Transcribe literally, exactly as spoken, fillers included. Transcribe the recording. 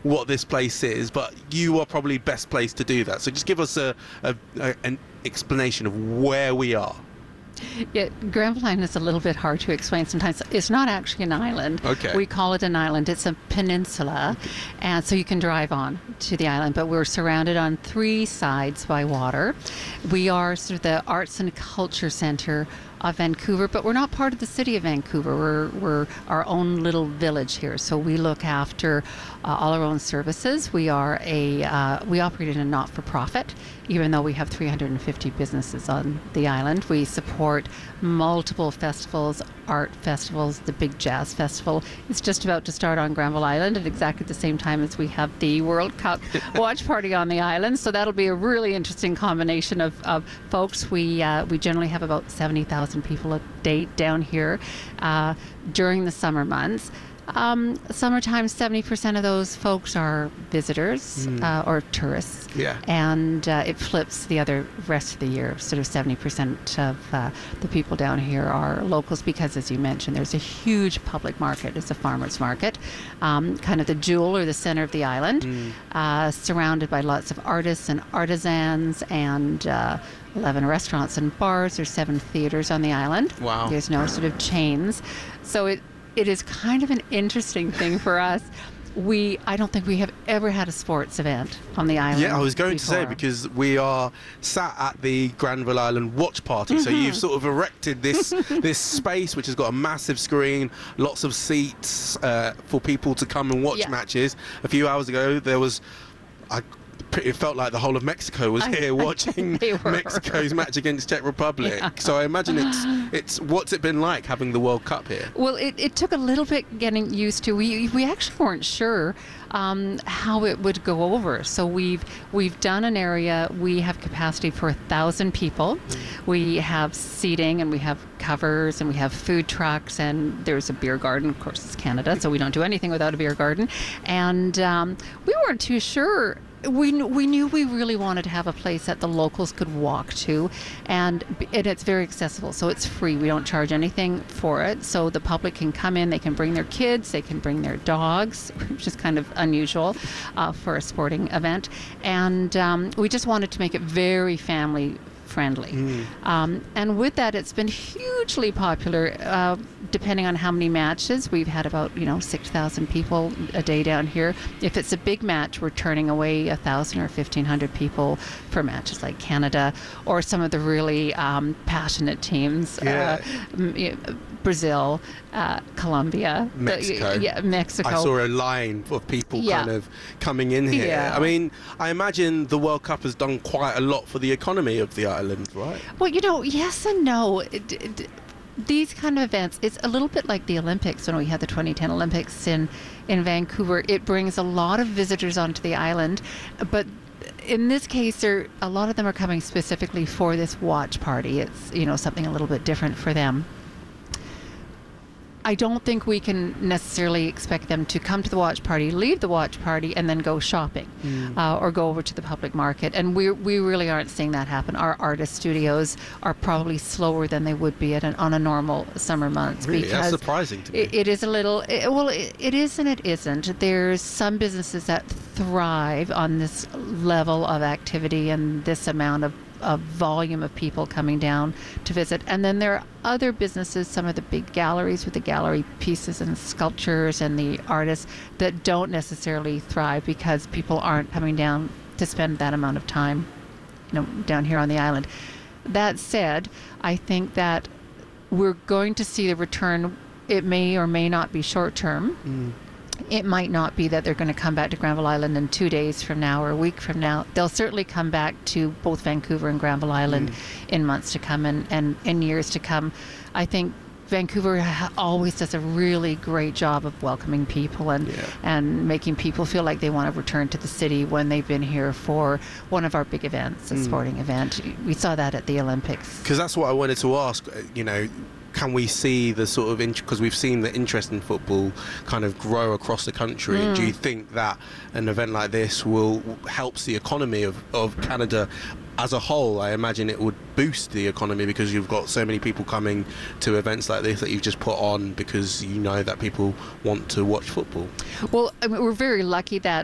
what this place is, but you are probably best placed to do that. So just give us a, a, a an explanation of where we are. Yeah, Granville Island is a little bit hard to explain sometimes. It's not actually an island. Okay. We call it an island. It's a peninsula, okay. And so you can drive on to the island, but we're surrounded on three sides by water. We are sort of the arts and culture center of Vancouver, but we're not part of the city of Vancouver. We're, we're our own little village here, so we look after uh, all our own services. We are a uh, we operate in a not-for-profit, even though we have three hundred fifty businesses on the island. We support multiple festivals, art festivals. The big jazz festival is just about to start on Granville Island at exactly the same time as we have the World Cup watch party on the island. So that'll be a really interesting combination of, of folks. We uh, we generally have about seventy thousand people a day down here uh, during the summer months. Um, summertime, seventy percent of those folks are visitors mm. uh, or tourists. Yeah. And uh, it flips the other rest of the year. Sort of seventy percent of uh, the people down here are locals because, as you mentioned, there's a huge public market. It's a farmer's market, um, kind of the jewel or the center of the island, mm. uh, surrounded by lots of artists and artisans and uh, eleven restaurants and bars. There's seven theaters on the island. Wow. There's no sort of chains. So it It is kind of an interesting thing for us. We, I don't think we have ever had a sports event on the island. Yeah, I was going before. to say, because we are sat at the Granville Island watch party, mm-hmm. so you've sort of erected this this space which has got a massive screen, lots of seats uh, for people to come and watch yeah. matches. A few hours ago there was, I it felt like the whole of Mexico was here watching Mexico's match against Czech Republic. Yeah. So I imagine it's it's what's it been like having the World Cup here? Well, it, it took a little bit getting used to. We we actually weren't sure um, how it would go over. So we've we've done an area. We have capacity for a thousand people. Mm. We have seating and we have covers and we have food trucks and there's a beer garden. Of course, it's Canada, so we don't do anything without a beer garden. And um, we weren't too sure. We, we knew we really wanted to have a place that the locals could walk to, and, and it's very accessible, so it's free. We don't charge anything for it, so the public can come in, they can bring their kids, they can bring their dogs, which is kind of unusual uh, for a sporting event, and um, we just wanted to make it very family friendly. Mm. Um, and with that, it's been hugely popular. Uh, depending on how many matches, we've had about, you know, six thousand people a day down here. If it's a big match, we're turning away one thousand or fifteen hundred people for matches like Canada or some of the really um, passionate teams. Yeah. Uh, Brazil, uh, Colombia, Mexico. The, yeah, Mexico. I saw a line of people yeah. kind of coming in here. Yeah. I mean, I imagine the World Cup has done quite a lot for the economy of the island, right? Well, you know, yes and no. It, it, these kind of events, it's a little bit like the Olympics when we had the twenty ten Olympics in, in Vancouver. It brings a lot of visitors onto the island, but in this case, there, a lot of them are coming specifically for this watch party. It's, you know, something a little bit different for them. I don't think we can necessarily expect them to come to the watch party, leave the watch party, and then go shopping mm. uh, or go over to the public market. And we we really aren't seeing that happen. Our artist studios are probably slower than they would be at an, on a normal summer month. Really? Because that's surprising to me. It, it is a little, it, well, it, it is and it isn't. There's some businesses that thrive on this level of activity and this amount of a volume of people coming down to visit. And then there are other businesses, some of the big galleries with the gallery pieces and sculptures and the artists that don't necessarily thrive because people aren't coming down to spend that amount of time, you know, down here on the island. That said, I think that we're going to see the return. It may or may not be short term. Mm. It might not be that they're going to come back to Granville Island in two days from now or a week from now. They'll certainly come back to both Vancouver and Granville Island mm. in months to come and, and in years to come. I think Vancouver ha- always does a really great job of welcoming people and yeah. and making people feel like they want to return to the city when they've been here for one of our big events, a mm. sporting event. We saw that at the Olympics. Because that's what I wanted to ask, you know, can we see the sort of, because we've seen the interest in football kind of grow across the country. Mm. Do you think that an event like this will helps the economy of, of Canada as a whole? I imagine it would boost the economy because you've got so many people coming to events like this that you've just put on because you know that people want to watch football. Well, I mean, we're very lucky that